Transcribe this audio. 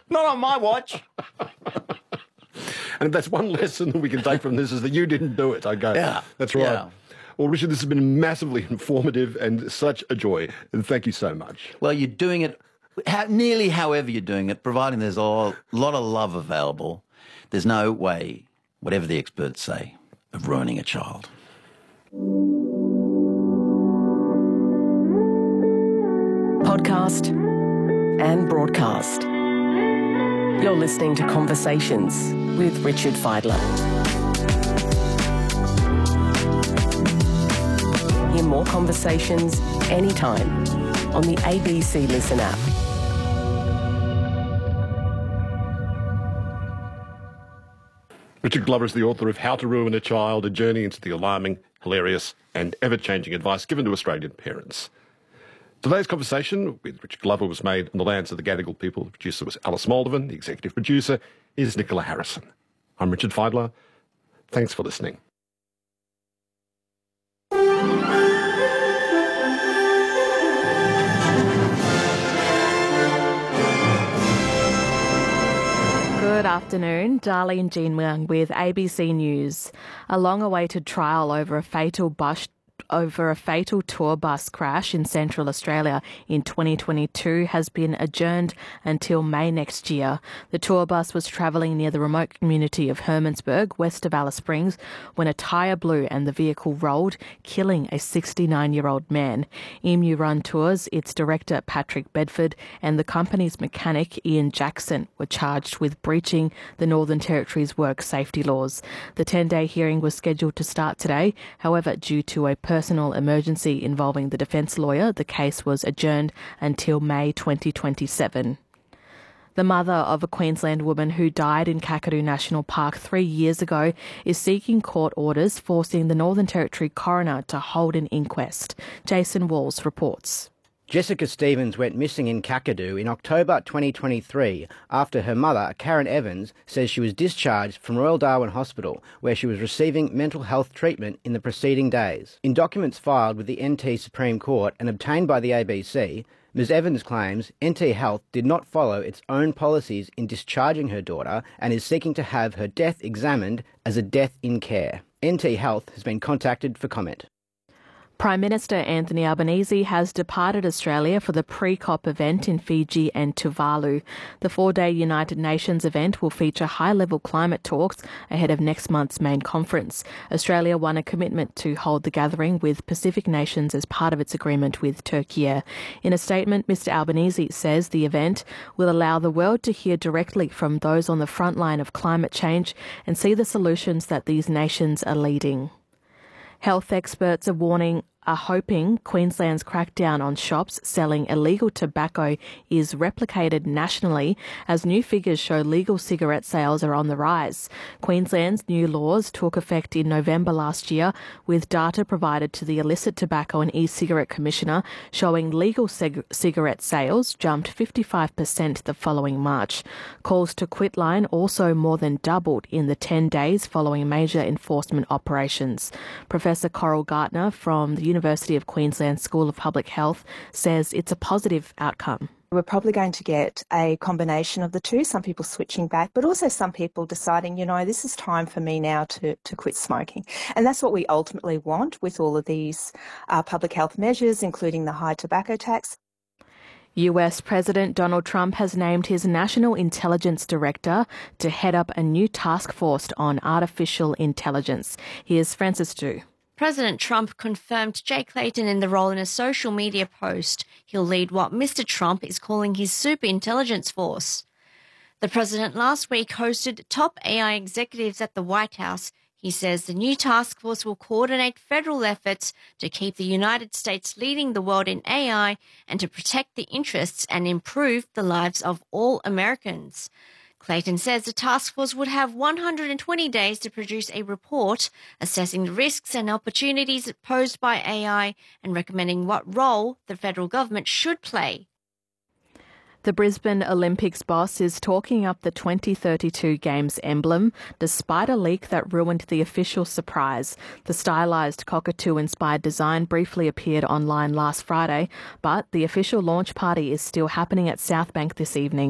Not on my watch. And if that's one lesson that we can take from this is that you didn't do it. Okay, Yeah. That's right. Yeah. Well, Richard, this has been massively informative and such a joy. And thank you so much. Well, you're doing it nearly however you're doing it, providing there's a lot of love available. There's no way, whatever the experts say, of ruining a child. Podcast and broadcast. You're listening to Conversations with Richard Fidler. Hear more conversations anytime on the ABC Listen app. Richard Glover is the author of How to Ruin a Child, a journey into the alarming, hilarious and ever-changing advice given to Australian parents. Today's conversation with Richard Glover was made on the lands of the Gadigal people. The producer was Alice Moldovan. The executive producer is Nicola Harrison. I'm Richard Fidler. Thanks for listening. Good afternoon, Darlene Jean with ABC News. A long-awaited trial over a fatal tour bus crash in Central Australia in 2022 has been adjourned until May next year. The tour bus was travelling near the remote community of Hermannsburg, west of Alice Springs, when a tyre blew and the vehicle rolled, killing a 69-year-old man. Emu Run Tours, its director Patrick Bedford, and the company's mechanic Ian Jackson were charged with breaching the Northern Territory's work safety laws. The 10-day hearing was scheduled to start today. However, due to a personal emergency involving the defence lawyer, the case was adjourned until May 2027. The mother of a Queensland woman who died in Kakadu National Park 3 years ago is seeking court orders forcing the Northern Territory coroner to hold an inquest. Jason Walls reports. Jessica Stevens went missing in Kakadu in October 2023 after her mother, Karen Evans, says she was discharged from Royal Darwin Hospital, where she was receiving mental health treatment in the preceding days. In documents filed with the NT Supreme Court and obtained by the ABC, Ms Evans claims NT Health did not follow its own policies in discharging her daughter and is seeking to have her death examined as a death in care. NT Health has been contacted for comment. Prime Minister Anthony Albanese has departed Australia for the pre-COP event in Fiji and Tuvalu. The 4-day United Nations event will feature high-level climate talks ahead of next month's main conference. Australia won a commitment to hold the gathering with Pacific nations as part of its agreement with Turkey. In a statement, Mr Albanese says the event will allow the world to hear directly from those on the front line of climate change and see the solutions that these nations are leading. Health experts are hoping Queensland's crackdown on shops selling illegal tobacco is replicated nationally as new figures show legal cigarette sales are on the rise. Queensland's new laws took effect in November last year, with data provided to the Illicit Tobacco and E-Cigarette Commissioner showing legal cigarette sales jumped 55% the following March. Calls to quit line also more than doubled in the 10 days following major enforcement operations. Professor Coral Gartner from the University of Queensland School of Public Health says it's a positive outcome. We're probably going to get a combination of the two, some people switching back, but also some people deciding, this is time for me now to quit smoking. And that's what we ultimately want with all of these public health measures, including the high tobacco tax. US President Donald Trump has named his National Intelligence Director to head up a new task force on artificial intelligence. Here's Francis Du. President Trump confirmed Jay Clayton in the role in a social media post. He'll lead what Mr. Trump is calling his super intelligence force. The president last week hosted top AI executives at the White House. He says the new task force will coordinate federal efforts to keep the United States leading the world in AI and to protect the interests and improve the lives of all Americans. Clayton says the task force would have 120 days to produce a report assessing the risks and opportunities posed by AI and recommending what role the federal government should play. The Brisbane Olympics boss is talking up the 2032 Games emblem despite a leak that ruined the official surprise. The stylised cockatoo-inspired design briefly appeared online last Friday, but the official launch party is still happening at Southbank this evening.